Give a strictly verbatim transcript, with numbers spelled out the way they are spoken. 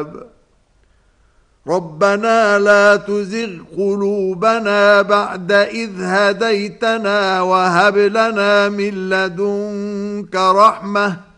الباب ربنا لا تزغ قلوبنا بعد إذ هديتنا وهب لنا من لدنك رحمة